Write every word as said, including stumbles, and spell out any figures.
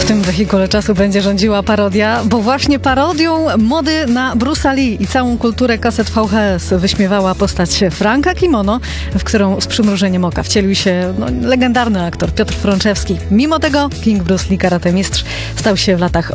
W tym wehikule czasu będzie rządziła parodia, bo właśnie parodią mody na Bruce'a Lee i całą kulturę kaset V H S wyśmiewała postać Franka Kimono, w którą z przymrużeniem oka wcielił się no, legendarny aktor Piotr Frączewski. Mimo tego King Bruce Lee, karate mistrz, stał się w latach